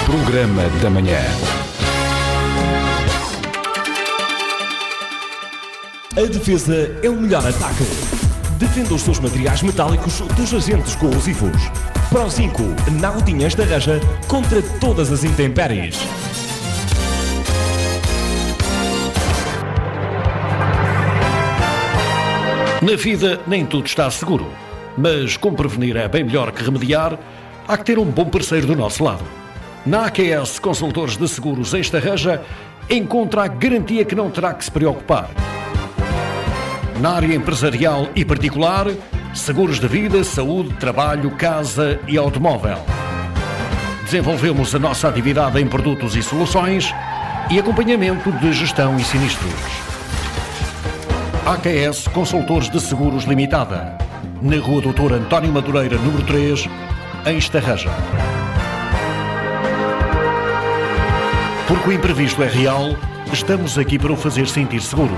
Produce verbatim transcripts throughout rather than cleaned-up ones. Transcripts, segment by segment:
Programa da Manhã. A defesa é o melhor ataque. Defenda os seus materiais metálicos dos agentes corrosivos. Prozinco, Nautinha Estarraja contra todas as intempéries. Na vida nem tudo está seguro, mas como prevenir é bem melhor que remediar, há que ter um bom parceiro do nosso lado. Na A Q S Consultores de Seguros em Estarraja, encontra a garantia que não terá que se preocupar. Na área empresarial e particular, seguros de vida, saúde, trabalho, casa e automóvel. Desenvolvemos a nossa atividade em produtos e soluções e acompanhamento de gestão e sinistros. A Q S Consultores de Seguros Limitada, na Rua doutor António Madureira, número três, em Estarraja. Porque o imprevisto é real, estamos aqui para o fazer sentir seguro.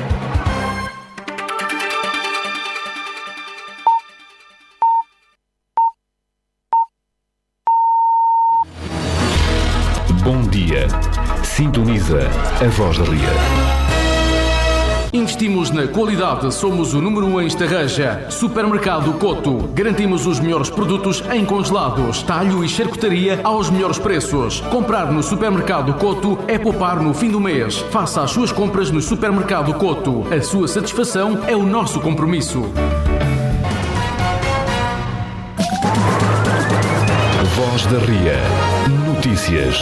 Bom dia. Sintoniza a Voz da Ria. Investimos na qualidade, somos o número um em Estarraja. Supermercado Coto. Garantimos os melhores produtos em congelados, talho e charcutaria aos melhores preços. Comprar no Supermercado Coto é poupar no fim do mês. Faça as suas compras no Supermercado Coto. A sua satisfação é o nosso compromisso. Voz da Ria. Notícias.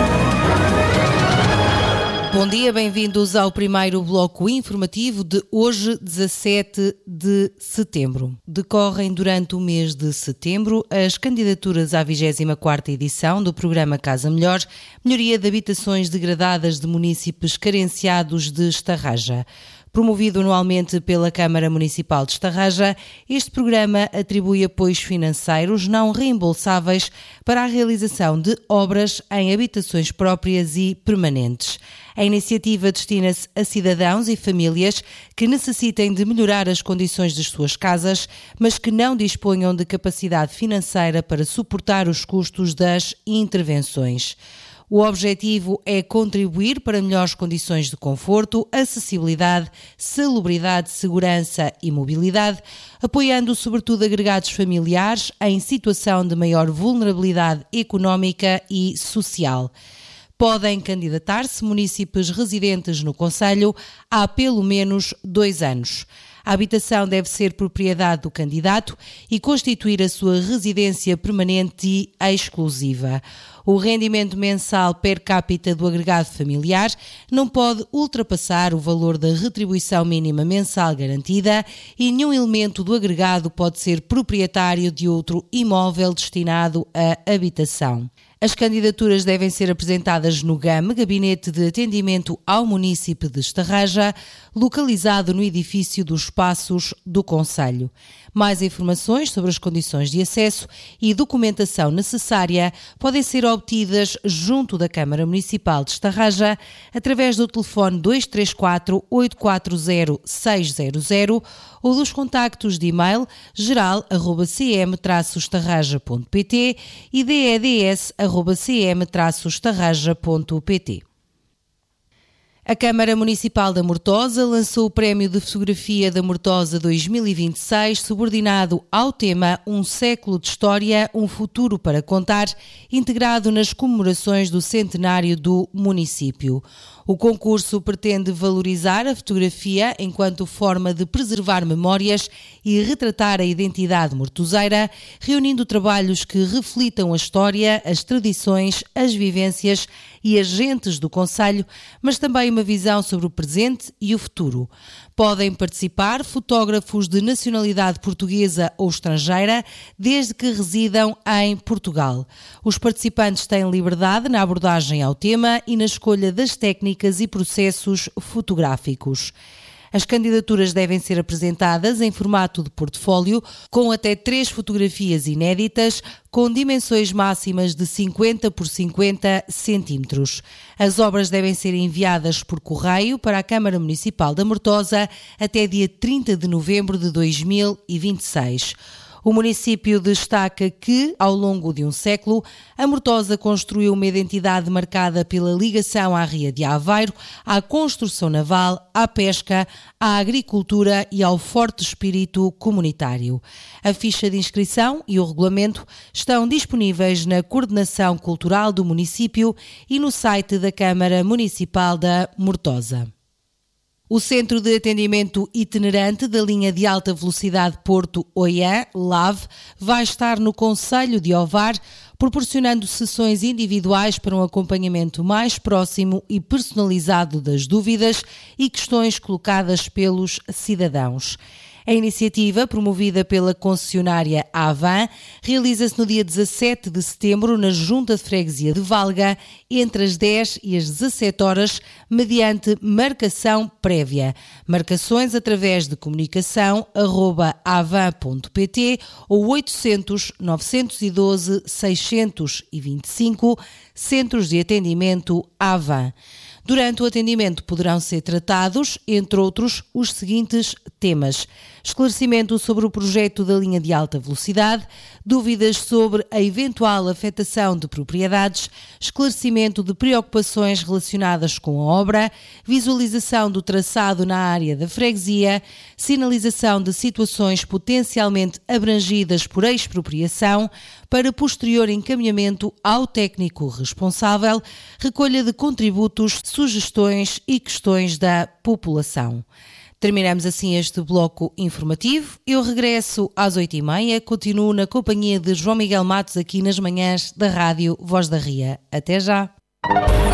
Bom dia, bem-vindos ao primeiro bloco informativo de hoje, dezassete de setembro. Decorrem durante o mês de setembro as candidaturas à vigésima quarta edição do programa Casa Melhor, melhoria de habitações degradadas de munícipes carenciados de Estarraja. Promovido anualmente pela Câmara Municipal de Estarraja, este programa atribui apoios financeiros não reembolsáveis para a realização de obras em habitações próprias e permanentes. A iniciativa destina-se a cidadãos e famílias que necessitem de melhorar as condições das suas casas, mas que não disponham de capacidade financeira para suportar os custos das intervenções. O objetivo é contribuir para melhores condições de conforto, acessibilidade, salubridade, segurança e mobilidade, apoiando sobretudo agregados familiares em situação de maior vulnerabilidade económica e social. Podem candidatar-se munícipes residentes no concelho há pelo menos dois anos. A habitação deve ser propriedade do candidato e constituir a sua residência permanente e exclusiva. O rendimento mensal per capita do agregado familiar não pode ultrapassar o valor da retribuição mínima mensal garantida e nenhum elemento do agregado pode ser proprietário de outro imóvel destinado à habitação. As candidaturas devem ser apresentadas no G A M, Gabinete de Atendimento ao Munícipe de Estarraja, localizado no edifício dos Passos do Concelho. Mais informações sobre as condições de acesso e documentação necessária podem ser obtidas junto da Câmara Municipal de Estarraja através do telefone dois três quatro, oito quatro zero, seis zero zero ou dos contactos de e-mail geral arroba c m traço estarraja ponto p t e d e d s arroba c m traço estarraja ponto p t. A Câmara Municipal da Mortosa lançou o Prémio de Fotografia da Mortosa dois mil e vinte e seis, subordinado ao tema Um século de História, um futuro para contar, integrado nas comemorações do centenário do município. O concurso pretende valorizar a fotografia enquanto forma de preservar memórias e retratar a identidade mortoseira, reunindo trabalhos que reflitam a história, as tradições, as vivências e as gentes do concelho, mas também uma visão sobre o presente e o futuro. Podem participar fotógrafos de nacionalidade portuguesa ou estrangeira, desde que residam em Portugal. Os participantes têm liberdade na abordagem ao tema e na escolha das técnicas e processos fotográficos. As candidaturas devem ser apresentadas em formato de portfólio, com até três fotografias inéditas, com dimensões máximas de cinquenta por cinquenta centímetros. As obras devem ser enviadas por correio para a Câmara Municipal da Mortosa até dia trinta de novembro de dois mil e vinte e seis. O município destaca que, ao longo de um século, a Mortosa construiu uma identidade marcada pela ligação à Ria de Aveiro, à construção naval, à pesca, à agricultura e ao forte espírito comunitário. A ficha de inscrição e o regulamento estão disponíveis na Coordenação Cultural do município e no site da Câmara Municipal da Mortosa. O Centro de Atendimento Itinerante da linha de alta velocidade Porto-Oiã, L A V, vai estar no Concelho de Ovar, proporcionando sessões individuais para um acompanhamento mais próximo e personalizado das dúvidas e questões colocadas pelos cidadãos. A iniciativa, promovida pela concessionária Avan, realiza-se no dia dezassete de setembro na Junta de Freguesia de Valga, entre as dez e as dezassete horas, mediante marcação prévia. Marcações através de comunicação arroba avan ponto pt ou oitocentos, novecentos e doze, seiscentos e vinte e cinco, Centros de Atendimento Avan. Durante o atendimento poderão ser tratados, entre outros, os seguintes temas: esclarecimento sobre o projeto da linha de alta velocidade, dúvidas sobre a eventual afetação de propriedades, esclarecimento de preocupações relacionadas com a obra, visualização do traçado na área da freguesia, sinalização de situações potencialmente abrangidas por expropriação, para posterior encaminhamento ao técnico responsável, recolha de contributos, sugestões e questões da população. Terminamos assim este bloco informativo. Eu regresso às oito e meia, continuo na companhia de João Miguel Matos aqui nas manhãs da Rádio Voz da Ria. Até já!